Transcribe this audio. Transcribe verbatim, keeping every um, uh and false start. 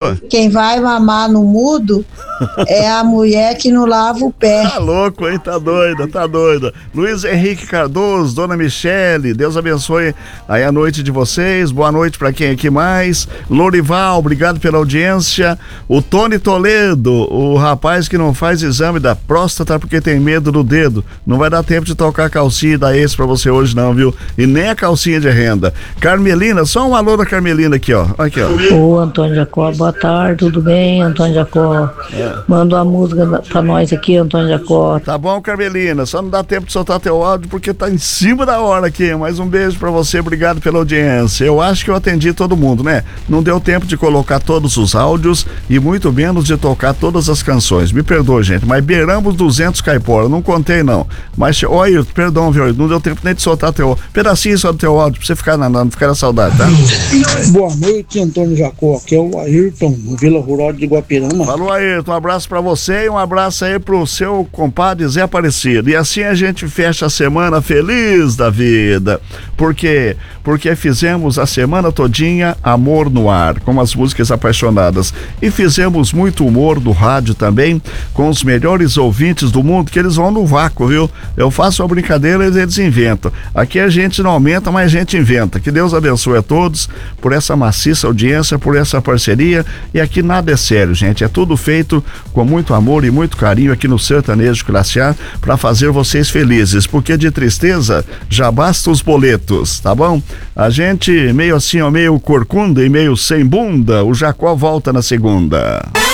boa. Quem vai mamar no mudo é a mulher que não lava o pé. Tá louco, hein? Tá doida, tá doida. Luiz Henrique Cardoso, Dona Michele, Deus abençoe aí a noite de vocês. Boa noite pra quem aqui mais. Lorival, obrigado pela audiência. O Tony Toledo, o rapaz que não faz exame da próstata porque tem medo do dedo. Não vai dar tempo de tocar a calcinha e dar esse pra você hoje não, viu? E nem a calcinha de renda. Carmelina, só um alô da Carmelina aqui, ó. Aqui, ó. Ô, Antônio Jacó, boa tarde, tudo bem, Antônio Jacó? É. Manda uma música pra nós aqui, Antônio Jacó. Tá bom, Carmelina, só não dá tempo de soltar teu áudio porque tá em cima da hora aqui. Mais um beijo pra você, obrigado pela audiência. Eu acho que eu atendi todo mundo, né? Não deu tempo de colocar todos os áudios e muito menos de tocar todas as canções. Me perdoe, gente, mas beiramos duzentos caipora, não contei não. Mas, oi, perdão, viu? Não deu tempo nem de soltar teu pedacinho só do teu áudio pra você ficar na, não ficar na saudade, tá? Boa noite, Antônio Jacó. Aqui é o Ayrton, Vila Rural de Guapirama. Falou, Ayrton, um abraço pra você e um abraço aí pro seu compadre Zé Aparecido. E assim a gente fecha a semana feliz da vida. Por quê? Porque fizemos a semana todinha Amor no Ar, com as músicas apaixonadas. E fizemos muito humor do rádio também, com os melhores ouvintes do mundo, que eles vão no vácuo, viu? Eu faço a brincadeira e eles inventam. Aqui a gente não aumenta, mas a gente inventa. Que Deus abençoe a todos por essa maciça audiência, por essa parceria. E aqui nada é sério, gente. É tudo feito com muito amor e muito carinho aqui no Sertanejo Classe A para fazer vocês felizes, porque de tristeza já basta os boletos, tá bom? A gente meio assim, ó, meio corcunda e meio sem bunda, o Jacó volta na segunda.